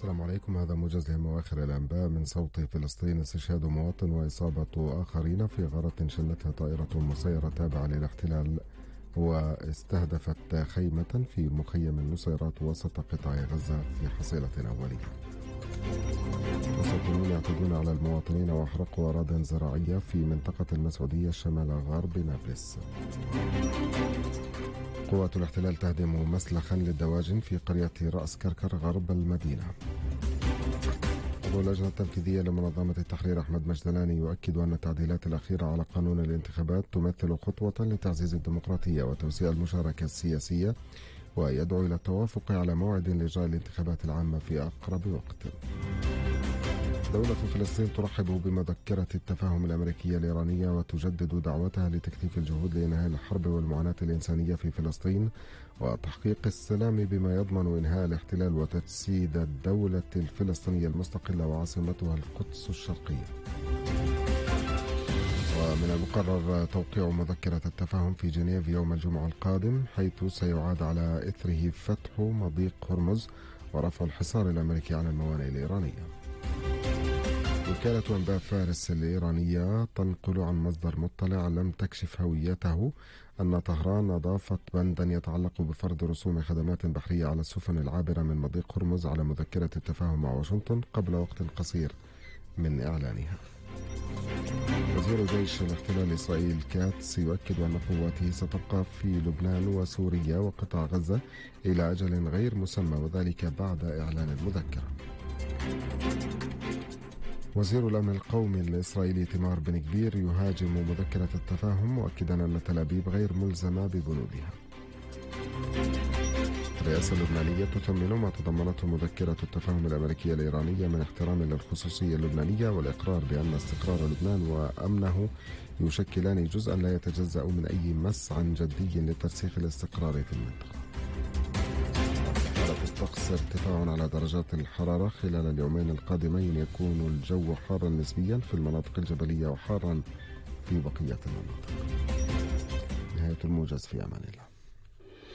السلام عليكم. هذا موجز لهم أواخر الأنباء من صوت فلسطين. استشهاد مواطن وإصابة آخرين في غارة شنتها طائرة مسيرة تابعة للاحتلال واستهدفت خيمة في مخيم النصيرات وسط قطاع غزة في حصيلة أولية. مستوطنون يعتدون على المواطنين وأحرقوا أراضٍ زراعية في منطقة المسعودية شمال غرب نابلس. قوات الاحتلال تهدم مسلخا للدواجن في قرية رأس كركر غرب المدينة. عضو اللجنة التنفيذية لمنظمة التحرير أحمد مجدلاني يؤكد أن التعديلات الأخيرة على قانون الانتخابات تمثل خطوة لتعزيز الديمقراطية وتوسيع المشاركة السياسية، ويدعو إلى التوافق على موعد لإجراء الانتخابات العامة في أقرب وقت. دولة فلسطين ترحب بمذكرة التفاهم الأمريكية الإيرانية وتجدد دعوتها لتكثيف الجهود لإنهاء الحرب والمعاناة الإنسانية في فلسطين وتحقيق السلام بما يضمن إنهاء الاحتلال وتجسيد الدولة الفلسطينية المستقلة وعاصمتها القدس الشرقية. ومن المقرر توقيع مذكرة التفاهم في جنيف يوم الجمعة القادم، حيث سيعاد على إثره فتح مضيق هرمز ورفع الحصار الأمريكي عن الموانئ الإيرانية. وكالة أنباء فارس الإيرانية تنقل عن مصدر مطلع لم تكشف هويته أن طهران أضافت بندا يتعلق بفرض رسوم خدمات بحرية على السفن العابرة من مضيق هرمز على مذكرة التفاهم مع واشنطن قبل وقت قصير من إعلانها. وزير جيش الاحتلال إسرائيل كاتس يؤكد أن قواته ستبقى في لبنان وسوريا وقطاع غزة إلى أجل غير مسمى، وذلك بعد إعلان المذكرة. وزير الأمن القومي الإسرائيلي تيمار بن كبير يهاجم مذكرة التفاهم مؤكدا أن تل أبيب غير ملزمة ببنودها. الرئاسة اللبنانية تثمن ما تضمنته مذكرة التفاهم الأمريكية الإيرانية من احترام للخصوصية اللبنانية والإقرار بأن استقرار لبنان وأمنه يشكلان جزءا لا يتجزأ من أي مسعى جدي لترسيخ الاستقرار في المنطقة. الطقس ارتفاع على درجات الحرارة خلال اليومين القادمين، يكون الجو حارا نسبيا في المناطق الجبلية وحارا في بقية المناطق. نهاية الموجز، في أمان الله.